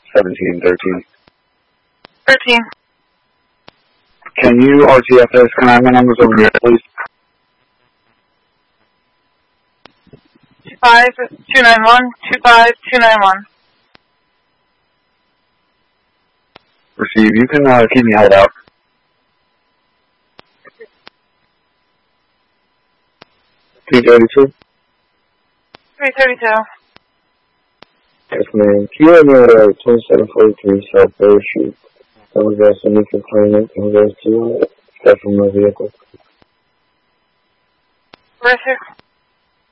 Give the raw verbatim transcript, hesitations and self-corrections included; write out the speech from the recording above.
seventeen thirteen. thirteen. Can you R T F those consignment numbers over here, please? two five two nine one, two five two nine one. Receive. You can uh, keep me held out. three thirty-two? three thirty-two. Yes, ma'am. Can you let me know uh, twenty-seven forty-three South Third Street? That was uh, some complaint in regards to uh, stuff from my vehicle. Where's it?